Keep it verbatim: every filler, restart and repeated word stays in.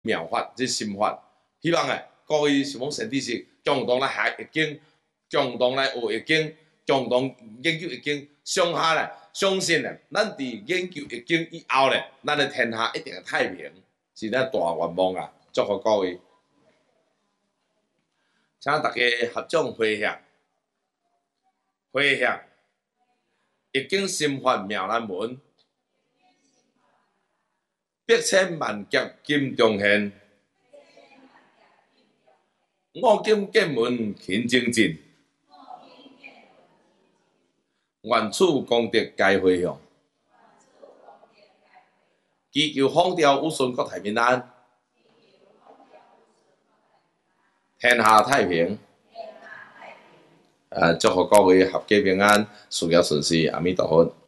妙法，即心法。希望诶，各位是讲善知识，共同来学易经，共同来学易经，共同研究易经，上下咧，相信咧，咱伫研究易经以后咧，咱诶天下一定会太平，是咱大愿望啊！祝福各位，请大家合掌回向，回向易经心法妙难闻，百千万劫金中现。五经见闻勤精进，愿此功德皆回向，祈求风调雨顺，国泰民安，天下太平。啊，祝福各位合家平安，事业顺遂，阿弥陀佛。